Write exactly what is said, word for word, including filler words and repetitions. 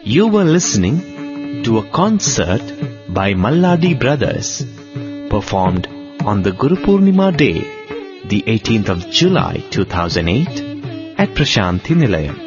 You were listening to a concert by Malladi Brothers, performed on the Guru Purnima day, the eighteenth of July two thousand eight, at Prashanthi Nilayam.